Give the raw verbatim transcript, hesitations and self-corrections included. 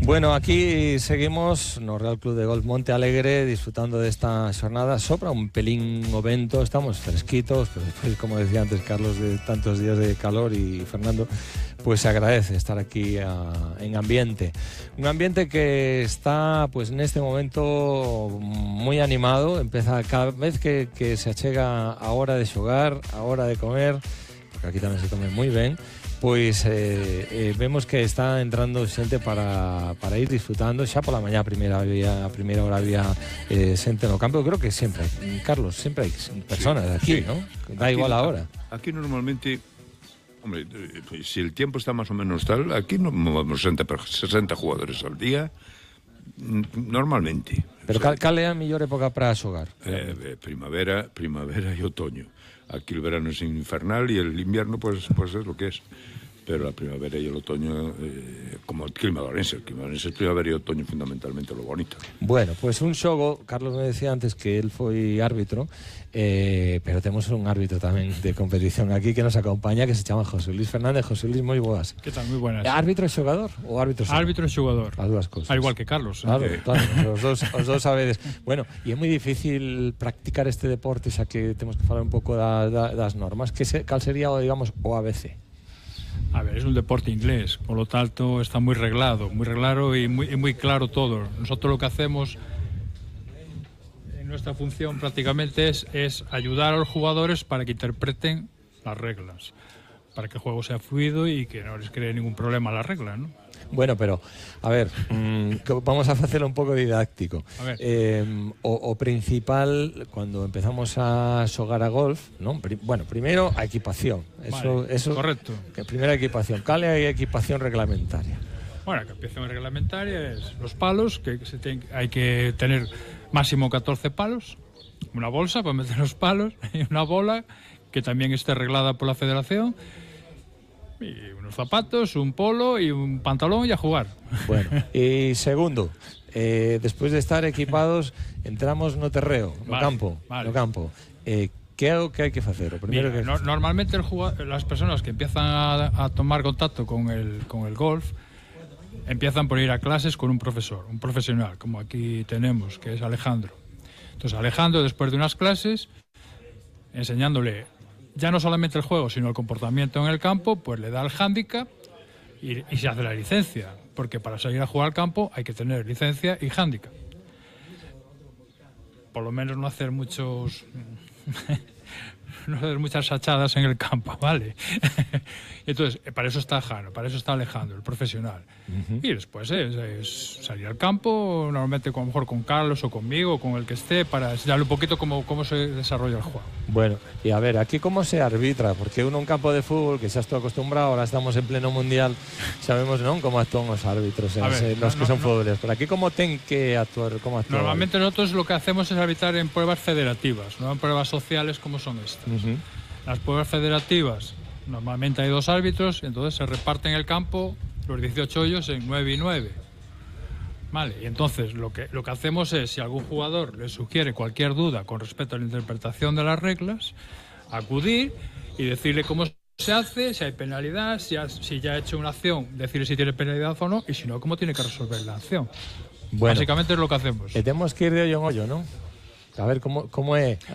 Bueno, aquí seguimos no Real Club de Golf Monte Alegre disfrutando de esta jornada. Sopra un pelín o vento, estamos fresquitos, pero después, como decía antes Carlos, de tantos días de calor, y Fernando, pues se agradece estar aquí a, en ambiente. Un ambiente que está pues en este momento muy animado. Empieza cada vez que, que se achega a hora de xogar, a hora de comer, porque aquí también se come muy bien. Pois eh, eh, vemos que está entrando xente para, para ir disfrutando. Xa pola mañá a primeira, había, a primeira hora había eh, xente no campo. Creo que sempre hai, Carlos, sempre hai personas sí, aquí, sí. ¿no? Da aquí, igual a hora. Aquí normalmente, hombre, si el tiempo está más o menos tal, aquí no movemos sesenta jugadores al día, normalmente. Pero o sea, cal, cal é a mellor época para xogar? Eh, primavera, primavera e otoño. Aquí el verano es infernal y el invierno pues, pues es lo que es. Pero la primavera y el otoño, eh, como el clima orense, el clima orense es primavera y otoño fundamentalmente lo bonito. Bueno, pues un xogo, Carlos me decía antes que él foi árbitro, eh, pero tenemos un árbitro tamén de competición aquí que nos acompaña, que se chama José Luis Fernández. José Luis, moi boas. Que tal? Moi buenas. Árbitro e xogador ou árbitro xogador? Árbitro e xogador. As dúas cousas. Al igual que Carlos. Claro, eh. claro, os dos, os dos sabedes. Bueno, e é moi difícil practicar este deporte, xa que temos que falar un pouco da, da, das normas. Que se, cal sería, digamos, o A B C? A ver, es un deporte inglés, por lo tanto está muy reglado, muy reglado y muy, y muy claro todo. Nosotros lo que hacemos en nuestra función prácticamente es, es ayudar a los jugadores para que interpreten las reglas, para que el juego sea fluido y que no les cree ningún problema las reglas, ¿no? Bueno, pero, a ver, mmm, vamos a hacerlo un pouco didáctico. A ver. Eh, o, o principal, cuando empezamos a xogar a golf, ¿no? Pri bueno, primeiro a equipación. Eso, vale, eso, correcto. Que primeira equipación. Cal é a equipación reglamentaria? Bueno, la equipación reglamentaria es los palos, que se ten, hay que tener máximo catorce palos, una bolsa para meter los palos y una bola que también esté reglada por la federación. Y unos zapatos, un polo y un pantalón y a jugar. Bueno, y segundo, eh, despois de estar equipados, entramos no terreo, no vale, campo, vale. no campo. Eh, que é o que hai que facer? O primeiro Mira, que no, normalmente el jugador, las personas que empiezan a, a tomar contacto con el, con el golf empiezan por ir a clases con un profesor, un profesional, como aquí tenemos, que es Alejandro. Entonces Alejandro, después de unas clases, enseñándole ya no solamente el juego, sino el comportamiento en el campo, pues le da el hándicap y, y se hace la licencia, porque para salir a jugar al campo hay que tener licencia y hándicap. Por lo menos no hacer muchos no hacer muchas sachadas en el campo, ¿vale? Entonces, para eso está Jano, para eso está Alejandro, el profesional. Uh-huh. Y después es, es salir al campo, normalmente con, a lo mejor con Carlos o conmigo, con el que esté, para enseñarle un poquito cómo, cómo se desarrolla el juego. Bueno, y a ver, aquí cómo se arbitra, porque uno en un campo de fútbol que xa estou acostumbrado, ahora estamos en pleno mundial, sabemos non como actúan os árbitros, en ver, los no, que son no, futboleros, pero aquí cómo ten que actuar, cómo actuar. Normalmente nosotros lo que hacemos es arbitrar en pruebas federativas, no en pruebas sociales como son estas. Uh-huh. Las pruebas federativas, normalmente hay dos árbitros, entonces se reparten el campo los dieciocho hoyos en nueve y nueve. Vale, y entonces lo que, lo que hacemos es, si algún jugador le sugiere cualquier duda con respecto a la interpretación de las reglas, acudir y decirle cómo se hace, si hay penalidad, si, ha, si ya ha hecho una acción, decirle si tiene penalidad o no, y si no, cómo tiene que resolver la acción. Bueno, básicamente es lo que hacemos. E temos que ir de hoyo en hoyo, ¿no? A ver cómo, cómo é